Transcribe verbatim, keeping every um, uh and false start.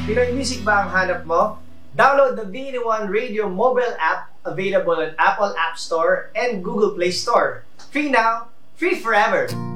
Pinoy music ba ang hanap mo? Download the B eighty-one Radio mobile app available on Apple App Store and Google Play Store. Free now, free forever!